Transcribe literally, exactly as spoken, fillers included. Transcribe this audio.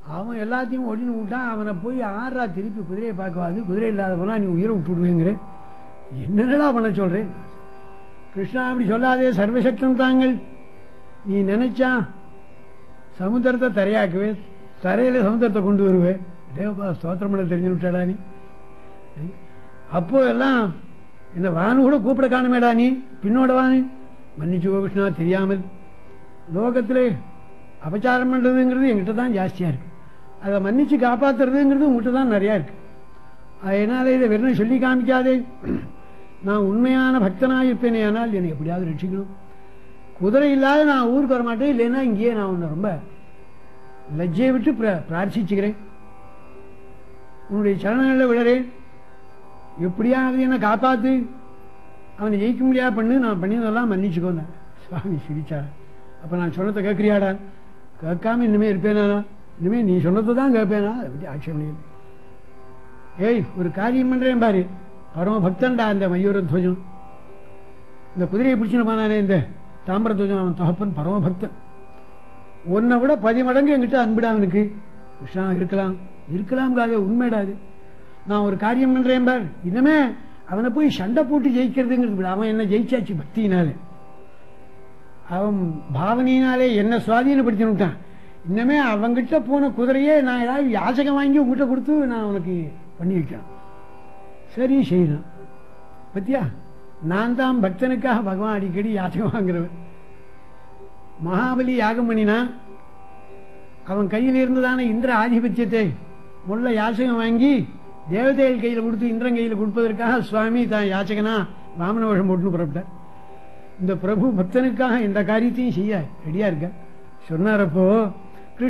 அவன் எல்லாத்தையும் ஒடின்னு விட்டான். அவனை போய் ஆறா திருப்பி குதிரையை பார்க்கவாது, குதிரை இல்லாத போனால் நீ உயிரை விட்டுடுவேங்கிற. என்னடா பண்ண சொல்கிறேன்? கிருஷ்ணா அப்படி சொல்லாதே, சர்வசக்தம் தாங்கள். நீ நினைச்சா சமுத்திரத்தை தரையாக்குவே, தரையில் சமுத்திரத்தை கொண்டு வருவேன். தேவபா ஸ்தோத்திரம் பண்ண தெரிஞ்சு விட்டாடா நீ. அப்போ எல்லாம் இந்த வானு கூட கூப்பிட காணுமேடா நீ, பின்னோட வானு. மன்னிச்சுக்கோ கிருஷ்ணா, தெரியாமல். லோகத்தில் அபச்சாரம் பண்ணுறதுங்கிறது எங்கிட்ட தான் ஜாஸ்தியாக இருக்குது. அதை மன்னிச்சு காப்பாற்றுறதுங்கிறது உங்கள்கிட்ட தான் நிறையா இருக்குது. அதனால் இதை வெறும் சொல்லி காமிக்காதே. நான் உண்மையான பக்தனாக இருப்பேனே, ஆனால் என்னை எப்படியாவது ரட்சிக்கணும். குதிரை இல்லாத நான் ஊருக்கு வர மாட்டேன். இல்லைன்னா இங்கேயே நான் உன்னை ரொம்ப லஜ்ஜையை விட்டு பிரார்த்திச்சுக்கிறேன். உன்னுடைய சரணங்களில் விழறேன். எப்படியாவது என்னை காப்பாற்று, அவனை ஜெயிக்க முடியாது பண்ணு, நான் பண்ணியதெல்லாம் மன்னிச்சுக்கோங்க. சுவாமி சிரிச்சார். அப்போ நான் சொன்னதை கேட்குறியாடா? கேட்காம இனிமேல் இருப்பேனா? இனிமேல் நீ சொன்னதை தான் கேட்பேனா? அதை பற்றி ஆட்சேபம். ஏய், ஒரு காரியம் பண்ணுறேன் பாரு. பரம பக்தன்டா அந்த மயூரத்வஜம். இந்த குதிரையை பிடிச்சின்னு போனானே இந்த தாமிரத்வஜம், அவன் தகப்பன் பரமபக்தன். உன்னை விட பதிமடங்கு என்கிட்ட அன்பிடா அவனுக்கு. கிருஷ்ணா இருக்கலாம் இருக்கலாம் காது, உண்மைடாது. நான் ஒரு காரியம் பண்ணுறேன் பார். இனிமே அவனை போய் சண்டை போட்டு ஜெயிக்கிறதுங்கிறது, அவன் என்ன ஜெயிச்சாச்சு பக்தினாலே, அவன் பாவனையினாலே என்ன சுவாதீனப்படுத்தினுட்டான். இன்னமே அவங்கிட்ட போன குதிரையே நான் ஏதாவது யாசகம் வாங்கி உங்ககிட்ட கொடுத்து நான் அவனுக்கு பண்ணி வைக்கணும். சரி செய்யணும். பத்தியா, நான் தான் பக்தனுக்காக பகவான் அடிக்கடி யாசகம் வாங்குறவன். மகாபலி யாகம் பண்ணினா அவன் கையில் இருந்ததான இந்திர ஆதிபத்தியத்தை முள்ள யாசகம் வாங்கி தேவதைகள் கையில் கொடுத்து இந்திரன் கையில் கொடுப்பதற்காக சுவாமி தான் யாச்சகனா வாமன வேஷம் போட்டுன்னு புறப்பட்டார். இந்த பிரபு பக்தனுக்காக இந்த காரியத்தையும் செய்ய ரெடியா இருக்க சொன்னாரப்போ